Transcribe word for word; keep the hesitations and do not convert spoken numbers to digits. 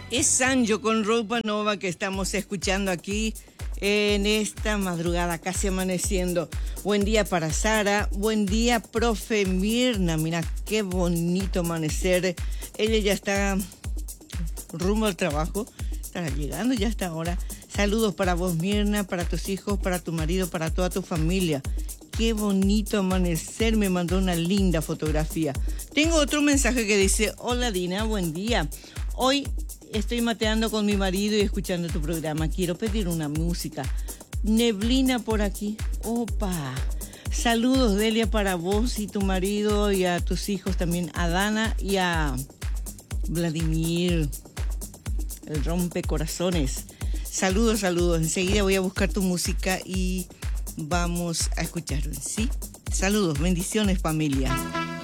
Es Sancho con Ropa Nova que estamos escuchando aquí en esta madrugada, casi amaneciendo. Buen día para Sara, buen día, profe Mirna. Mira qué bonito amanecer. Ella ya está rumbo al trabajo, estará llegando ya hasta ahora. Saludos para vos, Mirna, para tus hijos, para tu marido, para toda tu familia. Qué bonito amanecer, me mandó una linda fotografía. Tengo otro mensaje que dice: hola Dina, buen día. Hoy estoy mateando con mi marido y escuchando tu programa. Quiero pedir una música. Neblina por aquí. Opa. Saludos, Delia, para vos y tu marido y a tus hijos también, a Dana y a Vladimir, el rompecorazones. Saludos, saludos. Enseguida voy a buscar tu música y vamos a escucharlo, ¿sí? Saludos, bendiciones, familia.